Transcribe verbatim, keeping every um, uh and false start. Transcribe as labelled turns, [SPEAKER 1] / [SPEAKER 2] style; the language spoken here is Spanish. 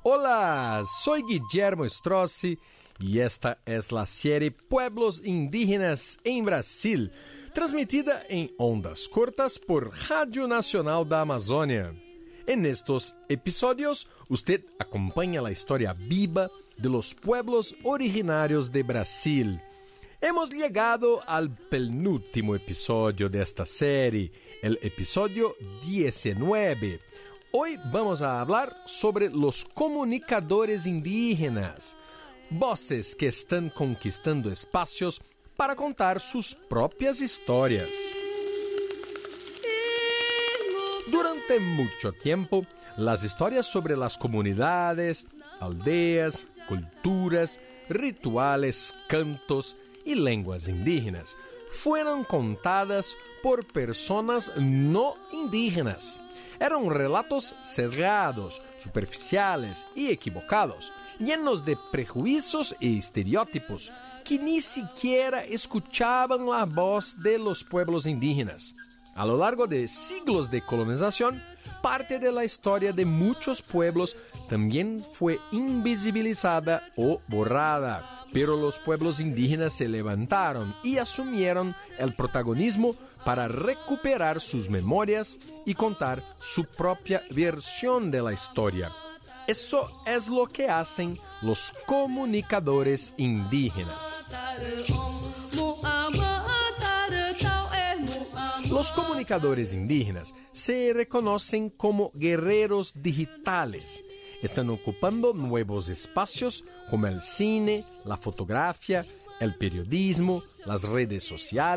[SPEAKER 1] Hola, soy Guillermo Strozzi y esta es la serie Pueblos Indígenas en Brasil, transmitida en ondas cortas por Radio Nacional da Amazônia. En estos episodios, usted acompaña la historia viva de los pueblos originarios de Brasil. Hemos llegado al penúltimo episodio de esta serie, el episodio diecinueve. Hoy vamos a hablar sobre los comunicadores indígenas, voces que están conquistando espacios para contar sus propias historias. Durante mucho tiempo, las historias sobre las comunidades, aldeas, culturas, rituales, cantos y lenguas indígenas fueron contadas por personas no indígenas. Eran relatos sesgados, superficiales y equivocados, llenos de prejuicios y estereotipos que ni siquiera escuchaban la voz de los pueblos indígenas. A lo largo de siglos de colonización, parte de la historia de muchos pueblos también fue invisibilizada o borrada, pero los pueblos indígenas se levantaron y asumieron el protagonismo para recuperar sus memorias y contar su propia versión de la historia. Eso es lo que hacen los comunicadores indígenas. Los comunicadores indígenas se reconocen como guerreros digitales. Están ocupando nuevos espacios como el cine, la fotografía, el periodismo, las redes sociales